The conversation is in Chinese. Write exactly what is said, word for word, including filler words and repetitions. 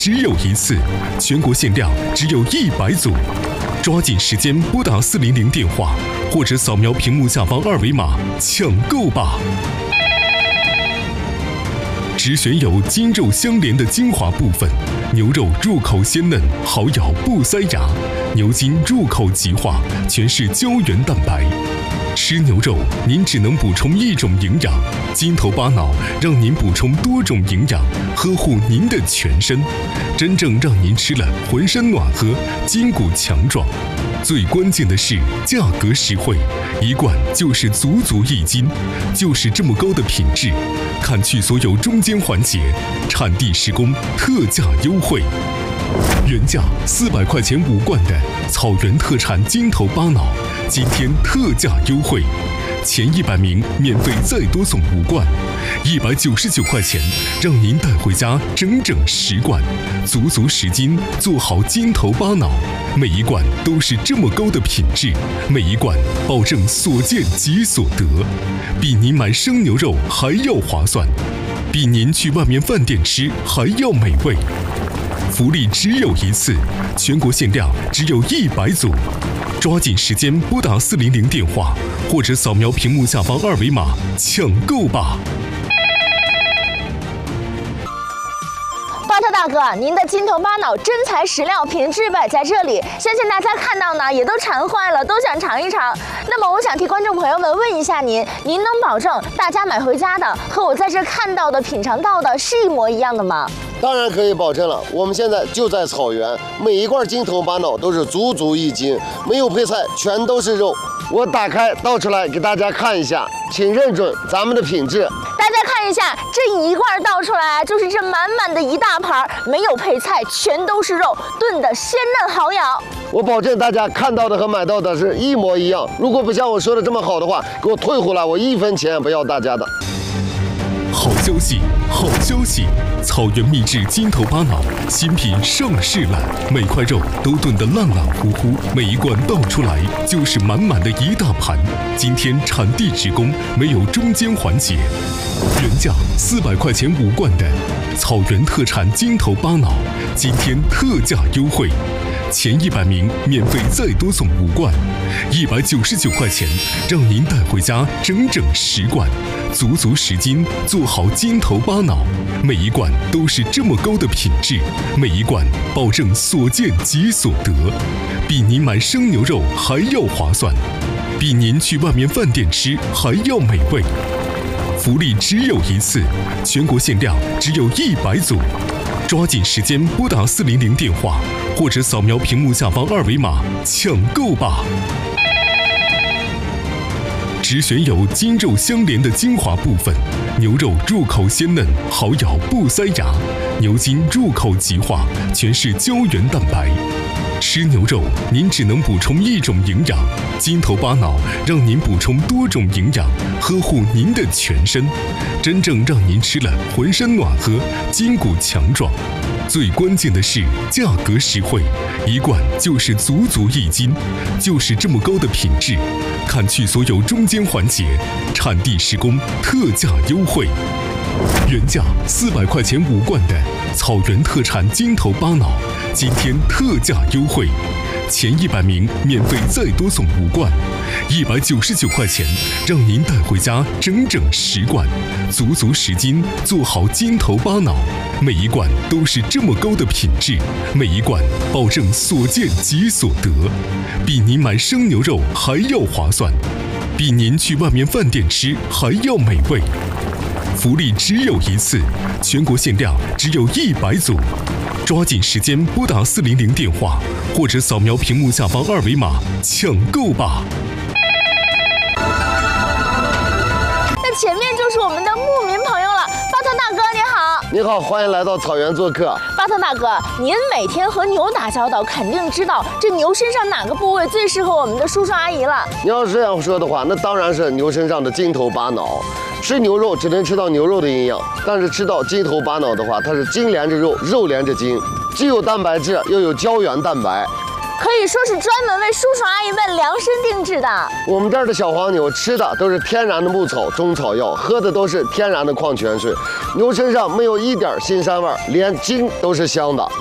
只有一次，全国限量只有一百组，抓紧时间拨打四零零电话，或者扫描屏幕下方二维码抢购吧！只选有筋肉相连的精华部分，牛肉入口鲜嫩，好咬不塞牙；牛筋入口即化，全是胶原蛋白。吃牛肉，您只能补充一种营养，筋头巴脑让您补充多种营养，呵护您的全身，真正让您吃了浑身暖和，筋骨强壮。最关键的是价格实惠，一罐就是足足一斤，就是这么高的品质。砍去所有中间环节，产地施工，特价优惠。原价四百块钱五罐的草原特产筋头巴脑，今天特价优惠，前一百名免费再多送五罐，一百九十九块钱，让您带回家整整十罐，足足十斤，做好筋头巴脑。每一罐都是这么高的品质，每一罐保证所见即所得，比您买生牛肉还要划算，比您去外面饭店吃还要美味。福利只有一次，全国限量只有一百组，抓紧时间拨打四零零电话，或者扫描屏幕下方二维码抢购吧！ 巴特大哥，您的筋头巴脑真材实料，品质摆在这里，相信大家看到呢也都馋坏了，都想尝一尝。那么我想替观众朋友们问一下您，您能保证大家买回家的和我在这看到的、品尝到的是一模一样的吗？ 当然可以保证了，我们现在就在草原，每一罐筋头巴脑都是足足一斤，没有配菜，全都是肉。我打开倒出来给大家看一下，请认准咱们的品质。 大家看一下，这一罐倒出来就是这满满的一大盘，没有配菜，全都是肉，炖的鲜嫩好咬。 我保证大家看到的和买到的是一模一样。如果不像我说的这么好的话，给我退回来，我一分钱也不要大家的。 好消息，好消息！草原秘制筋头巴脑新品上市了，每块肉都炖得烂烂糊糊，每一罐倒出来就是满满的一大盘。今天产地直供，没有中间环节。原价四百块钱五罐的草原特产筋头巴脑，今天特价优惠。前一百名免费再多送五罐，一百九十九块钱，让您带回家整整十罐，足足十斤，做好筋头巴脑。每一罐都是这么高的品质，每一罐保证所见即所得，比您买生牛肉还要划算，比您去外面饭店吃还要美味。福利只有一次，全国限量只有一百组，抓紧时间拨打四零零电话，或者扫描屏幕下方二维码抢购吧！只选有筋肉相连的精华部分，牛肉入口鲜嫩，好咬不塞牙；牛筋入口即化，全是胶原蛋白。吃牛肉，您只能补充一种营养，筋头巴脑让您补充多种营养，呵护您的全身，真正让您吃了浑身暖和，筋骨强壮。最关键的是价格实惠，一罐就是足足一斤，就是这么高的品质，砍去所有中间环节，产地施工，特价优惠。原价四百块钱五罐的草原特产筋头巴脑，今天特价优惠，前一百名免费再多送五罐，一百九十九块钱，让您带回家整整十罐，足足十斤，做好筋头巴脑。每一罐都是这么高的品质，每一罐保证所见即所得，比您买生牛肉还要划算，比您去外面饭店吃还要美味。福利只有一次，全国限量只有一百组，抓紧时间拨打四零零电话，或者扫描屏幕下方二维码抢购吧！ 那前面就是我们的牧民朋友了，巴特大哥你好。 你好，欢迎来到草原做客。 巴特大哥，您每天和牛打交道，肯定知道这牛身上哪个部位最适合我们的叔叔阿姨了。 你要是这样说的话，那当然是牛身上的筋头巴脑。吃牛肉只能吃到牛肉的营养，但是吃到筋头巴脑的话，它是筋连着肉，肉连着筋，既有蛋白质，又有胶原蛋白。 可以说是专门为叔叔阿姨们量身定制的。 我们这儿的小黄牛吃的都是天然的牧草、中草药，喝的都是天然的矿泉水，牛身上没有一点腥膻味，连筋都是香的。